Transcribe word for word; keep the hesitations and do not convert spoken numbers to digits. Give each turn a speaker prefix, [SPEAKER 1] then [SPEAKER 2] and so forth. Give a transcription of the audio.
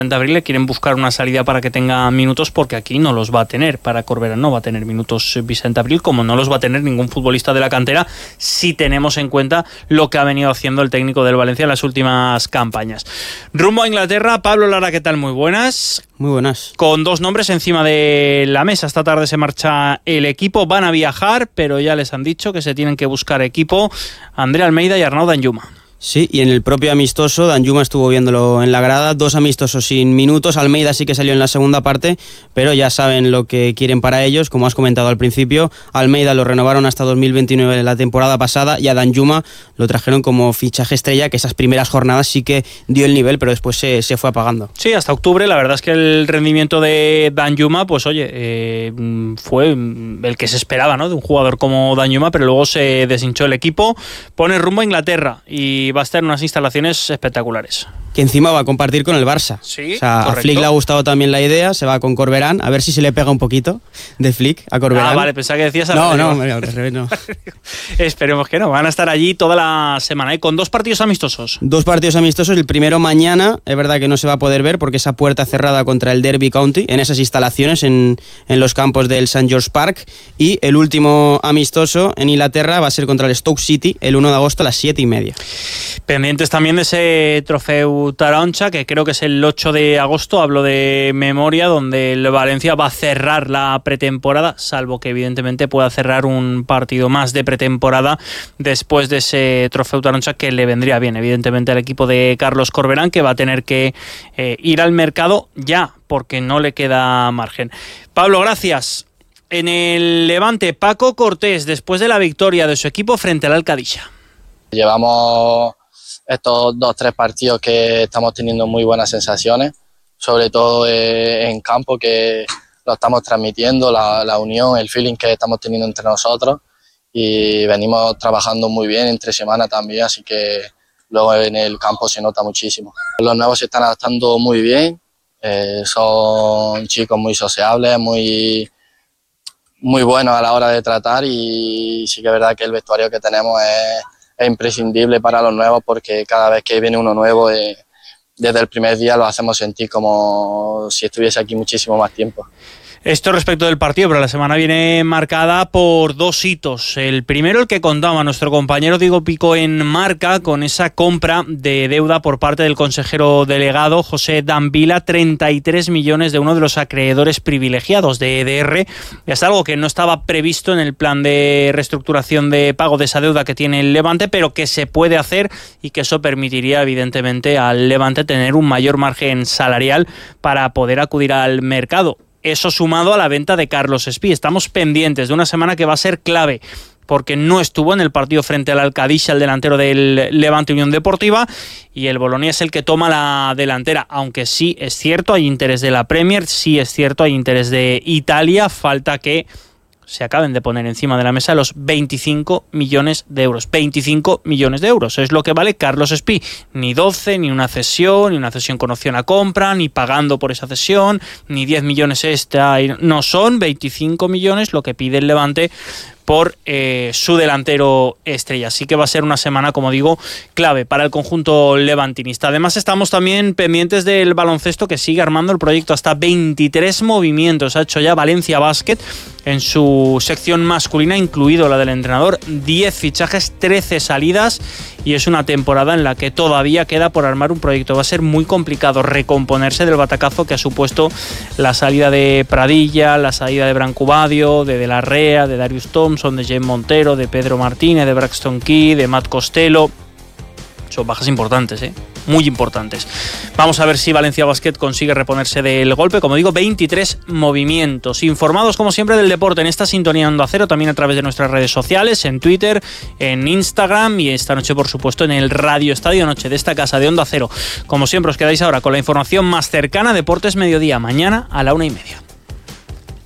[SPEAKER 1] de abril le quieren buscar una salida para que tenga minutos, porque aquí no los va a tener. Para Corberán no va a tener minutos Vicente Abril, como no los va a tener ningún futbolista de la cantera, si tenemos en cuenta lo que ha venido haciendo el técnico del Valencia en las últimas campañas. Rumbo a Inglaterra, Pablo Lara, ¿qué tal? Muy buenas.
[SPEAKER 2] Muy buenas.
[SPEAKER 1] Con dos nombres encima de la mesa. Esta tarde se marcha el equipo, van a viajar, pero ya les han dicho que se tienen que buscar equipo. André Almeida y Arnau Danjuma.
[SPEAKER 2] Sí, y en el propio amistoso, Danjuma estuvo viéndolo en la grada, dos amistosos sin minutos, Almeida sí que salió en la segunda parte, pero ya saben lo que quieren para ellos, como has comentado al principio. Almeida lo renovaron hasta dos mil veintinueve la temporada pasada, y a Danjuma lo trajeron como fichaje estrella, que esas primeras jornadas sí que dio el nivel, pero después se, se fue apagando.
[SPEAKER 1] Sí, hasta octubre, la verdad es que el rendimiento de Danjuma, pues oye, eh, fue el que se esperaba, ¿no?, de un jugador como Danjuma, pero luego se deshinchó el equipo, pone rumbo a Inglaterra y va a estar en unas instalaciones espectaculares.
[SPEAKER 2] Que encima va a compartir con el Barça.
[SPEAKER 1] Sí,
[SPEAKER 2] o sea,
[SPEAKER 1] correcto.
[SPEAKER 2] A Flick le ha gustado también la idea, se va con Corberán, a ver si se le pega un poquito de Flick a Corberán.
[SPEAKER 1] Ah, vale, pensaba que decías al
[SPEAKER 2] No,
[SPEAKER 1] revés.
[SPEAKER 2] no, al revés no.
[SPEAKER 1] Esperemos que no, van a estar allí toda la semana, ¿eh? Con dos partidos amistosos.
[SPEAKER 2] Dos partidos amistosos, el primero mañana, es verdad que no se va a poder ver porque esa puerta cerrada contra el Derby County, en esas instalaciones, en, en los campos del Saint George Park, y el último amistoso en Inglaterra va a ser contra el Stoke City el uno de agosto a las siete y media.
[SPEAKER 1] Pendientes también de ese trofeo Taroncha, que creo que es el ocho de agosto, hablo de memoria, donde el Valencia va a cerrar la pretemporada, salvo que evidentemente pueda cerrar un partido más de pretemporada después de ese trofeo Taroncha, que le vendría bien evidentemente al equipo de Carlos Corberán, que va a tener que eh, ir al mercado ya, porque no le queda margen. Pablo, gracias. En el Levante, Paco Cortés, después de la victoria de su equipo frente al Alcadilla.
[SPEAKER 3] Llevamos estos dos tres partidos que estamos teniendo muy buenas sensaciones, sobre todo eh, en campo, que lo estamos transmitiendo, la, la unión, el feeling que estamos teniendo entre nosotros, y venimos trabajando muy bien entre semana también, así que luego en el campo se nota muchísimo. Los nuevos se están adaptando muy bien, eh, son chicos muy sociables, muy, muy buenos a la hora de tratar, y sí que es verdad que el vestuario que tenemos es es imprescindible para los nuevos, porque cada vez que viene uno nuevo, eh, desde el primer día lo hacemos sentir como si estuviese aquí muchísimo más tiempo.
[SPEAKER 1] Esto respecto del partido, pero la semana viene marcada por dos hitos. El primero, el que contaba nuestro compañero Diego Pico en Marca, con esa compra de deuda por parte del consejero delegado José Danvila, treinta y tres millones de uno de los acreedores privilegiados de E D R. Es algo que no estaba previsto en el plan de reestructuración de pago de esa deuda que tiene el Levante, pero que se puede hacer, y que eso permitiría evidentemente al Levante tener un mayor margen salarial para poder acudir al mercado. Eso sumado a la venta de Carlos Espí. Estamos pendientes de una semana que va a ser clave, porque no estuvo en el partido frente al Alcadilla, el delantero del Levante Unión Deportiva, y el Bolonia es el que toma la delantera, aunque sí es cierto, hay interés de la Premier, sí es cierto, hay interés de Italia, falta que se acaben de poner encima de la mesa los veinticinco millones de euros. veinticinco millones de euros es lo que vale Carlos Espí. Ni doce, ni una cesión, ni una cesión con opción a compra, ni pagando por esa cesión, ni diez millones extra. No, son veinticinco millones lo que pide el Levante por eh, su delantero estrella. Así que va a ser una semana, como digo, clave para el conjunto levantinista. Además, estamos también pendientes del baloncesto, que sigue armando el proyecto. Hasta veintitrés movimientos ha hecho ya Valencia Basket en su sección masculina, incluido la del entrenador. diez fichajes, trece salidas, y es una temporada en la que todavía queda por armar un proyecto. Va a ser muy complicado recomponerse del batacazo que ha supuesto la salida de Pradilla, la salida de Brancubadio, de De la Rea, de Darius Thompson, de James Montero, de Pedro Martínez, de Braxton Key, de Matt Costello. Son bajas importantes, ¿eh? Muy importantes. Vamos a ver si Valencia Basket consigue reponerse del golpe. Como digo, veintitrés movimientos. Informados, como siempre, del deporte en esta sintonía Onda Cero, también a través de nuestras redes sociales, en Twitter, en Instagram, y esta noche, por supuesto, en el Radio Estadio Noche de esta casa de Onda Cero. Como siempre, os quedáis ahora con la información más cercana. Deportes Mediodía, mañana a la una y media.